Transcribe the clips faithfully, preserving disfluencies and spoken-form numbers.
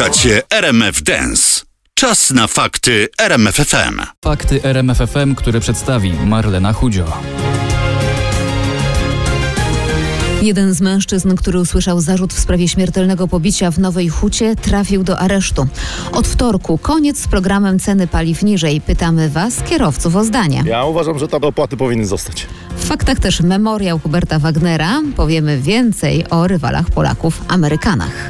Słuchacie R M F Dance. Czas na fakty R M F F M. Fakty R M F F M, które przedstawi Marlena Chudzio. Jeden z mężczyzn, który usłyszał zarzut w sprawie śmiertelnego pobicia w Nowej Hucie, trafił do aresztu. Od wtorku koniec z programem ceny paliw niżej. Pytamy Was, kierowców, o zdanie. Ja uważam, że te opłaty powinny zostać. W faktach też memoriał Huberta Wagnera. Powiemy więcej o rywalach Polaków, Amerykanach.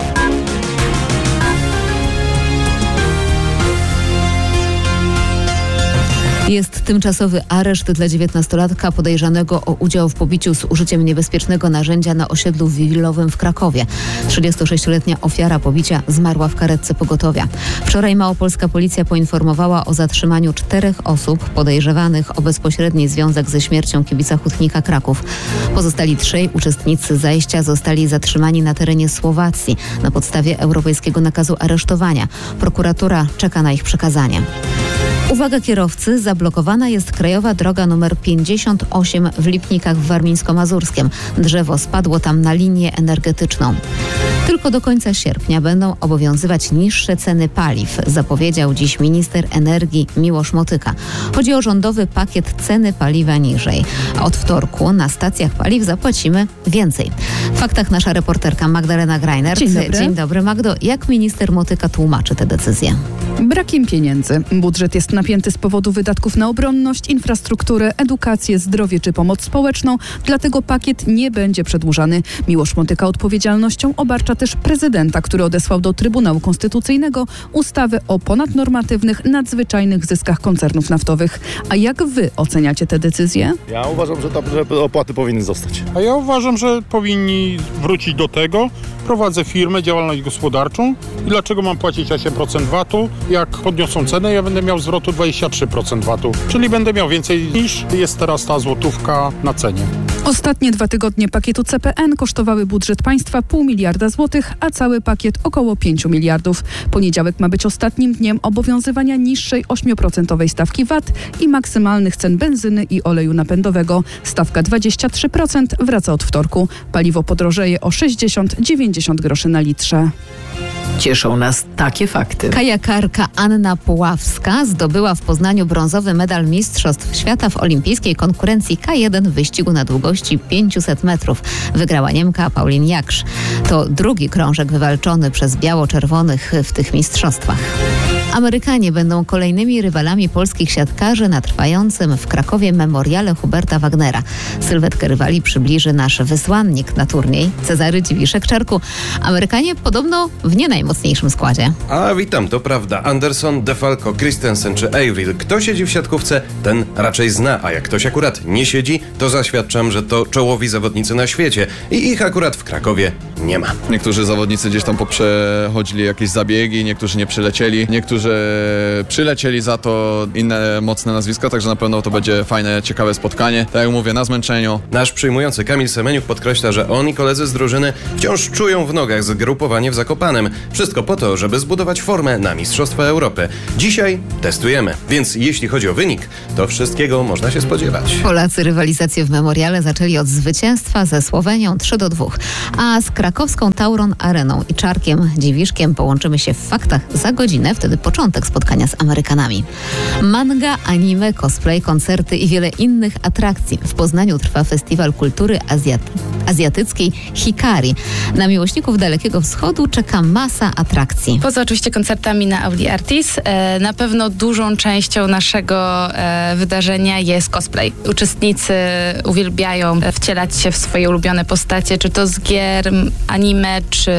Jest tymczasowy areszt dla dziewiętnastolatka podejrzanego o udział w pobiciu z użyciem niebezpiecznego narzędzia na osiedlu willowym w Krakowie. trzydziestosześcioletnia ofiara pobicia zmarła w karetce pogotowia. Wczoraj małopolska policja poinformowała o zatrzymaniu czterech osób podejrzewanych o bezpośredni związek ze śmiercią kibica Hutnika Kraków. Pozostali trzej uczestnicy zajścia zostali zatrzymani na terenie Słowacji na podstawie europejskiego nakazu aresztowania. Prokuratura czeka na ich przekazanie. Uwaga kierowcy, zablokowana jest krajowa droga numer pięćdziesiąt osiem w Lipnikach w Warmińsko-Mazurskiem. Drzewo spadło tam na linię energetyczną. Tylko do końca sierpnia będą obowiązywać niższe ceny paliw, zapowiedział dziś minister energii Miłosz Motyka. Chodzi o rządowy pakiet ceny paliwa niżej. Od wtorku na stacjach paliw zapłacimy więcej. W faktach nasza reporterka Magdalena Grajner. Dzień dobry. Dzień dobry, Magdo. Jak minister Motyka tłumaczy tę decyzję? Brakiem pieniędzy. Budżet jest napięty z powodu wydatków na obronność, infrastrukturę, edukację, zdrowie czy pomoc społeczną, dlatego pakiet nie będzie przedłużany. Miłosz Motyka odpowiedzialnością obarcza też prezydenta, który odesłał do Trybunału Konstytucyjnego ustawę o ponadnormatywnych, nadzwyczajnych zyskach koncernów naftowych. A jak wy oceniacie tę decyzję? Ja uważam, że te opłaty powinny zostać. A ja uważam, że powinni wrócić do tego. Prowadzę firmę, działalność gospodarczą i dlaczego mam płacić osiem procent vatu? Jak podniosą cenę, ja będę miał zwrotu dwadzieścia trzy procent vatu, czyli będę miał więcej niż jest teraz ta złotówka na cenie. Ostatnie dwa tygodnie pakietu C P N kosztowały budżet państwa pół miliarda złotych, a cały pakiet około pięciu miliardów. Poniedziałek ma być ostatnim dniem obowiązywania niższej ośmioprocentowej stawki V A T i maksymalnych cen benzyny i oleju napędowego. Stawka dwadzieścia trzy procent wraca od wtorku. Paliwo podrożeje o sześćdziesiąt do dziewięćdziesięciu groszy na litrze. Cieszą nas takie fakty. Kajakarka Anna Puławska zdobyła w Poznaniu brązowy medal Mistrzostw Świata w olimpijskiej konkurencji K jeden w wyścigu na długości pięćset metrów. Wygrała Niemka Paulin Jaksz. To drugi krążek wywalczony przez biało-czerwonych w tych mistrzostwach. Amerykanie będą kolejnymi rywalami polskich siatkarzy na trwającym w Krakowie memoriale Huberta Wagnera. Sylwetkę rywali przybliży nasz wysłannik na turniej, Cezary Dziwiszek-Czarku. Amerykanie podobno w nie najmocniejszym składzie. A witam, to prawda. Anderson, DeFalco, Christensen czy Avil. Kto siedzi w siatkówce, ten raczej zna, a jak ktoś akurat nie siedzi, to zaświadczam, że to czołowi zawodnicy na świecie i ich akurat w Krakowie nie ma. Niektórzy zawodnicy gdzieś tam poprzechodzili jakieś zabiegi, niektórzy nie przylecieli, niektórzy przylecieli za to inne mocne nazwiska, także na pewno to będzie fajne, ciekawe spotkanie. Tak jak mówię, na zmęczeniu. Nasz przyjmujący Kamil Semeniuk podkreśla, że on i koledzy z drużyny wciąż czują w nogach zgrupowanie w Zakopanem. Wszystko po to, żeby zbudować formę na Mistrzostwa Europy. Dzisiaj testujemy, więc jeśli chodzi o wynik, to wszystkiego można się spodziewać. Polacy rywalizację w memoriale zaczęli od zwycięstwa ze Słowenią trzy do dwóch, a z krakowską Tauron Areną i Czarkiem Dziwiszkiem połączymy się w faktach za godzinę, wtedy początek spotkania z Amerykanami. Manga, anime, cosplay, koncerty i wiele innych atrakcji. W Poznaniu trwa Festiwal Kultury Azjaty- Azjatyckiej Hikari. Na miłośników Dalekiego Wschodu czeka masa atrakcji. Poza oczywiście koncertami na Audi Artis, e, na pewno dużą częścią naszego e, wydarzenia jest cosplay. Uczestnicy uwielbiają wcielać się w swoje ulubione postacie, czy to z gier, anime, czy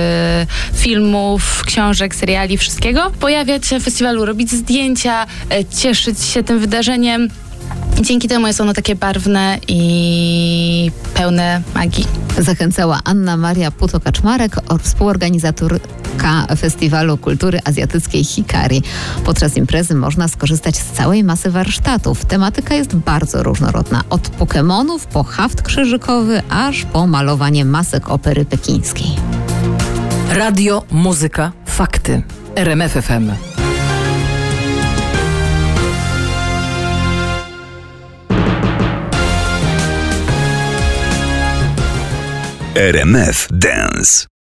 filmów, książek, seriali, wszystkiego. Pojawiać się w festiwalu, robić zdjęcia, e, cieszyć się tym wydarzeniem. Dzięki temu jest ono takie barwne i pełne magii. Zachęcała Anna Maria Puto-Kaczmarek, współorganizatorka Festiwalu Kultury Azjatyckiej Hikari. Podczas imprezy można skorzystać z całej masy warsztatów. Tematyka jest bardzo różnorodna. Od Pokemonów po haft krzyżykowy, aż po malowanie masek opery pekińskiej. Radio, muzyka, fakty. R M F F M. R M F Dance.